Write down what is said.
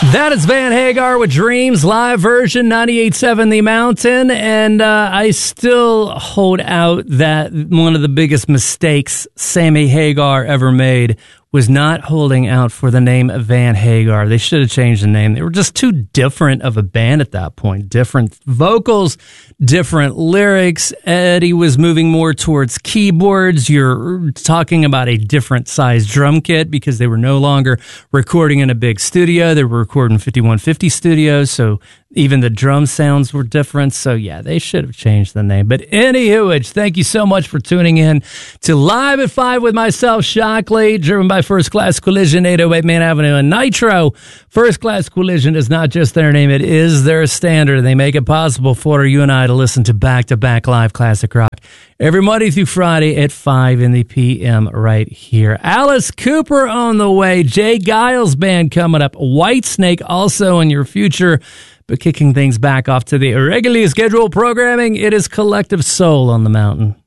That is Van Hagar with Dreams, live version, 98.7 The Mountain. And I still hold out that one of the biggest mistakes Sammy Hagar ever made was not holding out for the name Van Hagar. They should have changed the name. They were just too different of a band at that point. Different vocals, different lyrics. Eddie was moving more towards keyboards. You're talking about a different size drum kit because they were no longer recording in a big studio. They were recording 5150 studios, so even the drum sounds were different. So, yeah, they should have changed the name. But anywho, thank you so much for tuning in to Live at 5 with myself, Shockley, driven by First Class Collision, 808 Main Avenue and Nitro. First Class Collision is not just their name, it is their standard. They make it possible for you and I to listen to back-to-back live classic rock every Monday through Friday at 5 in the p.m. right here. Alice Cooper on the way. Jay Giles Band coming up. Whitesnake also in your future. But kicking things back off to the irregularly scheduled programming, it is Collective Soul on the Mountain.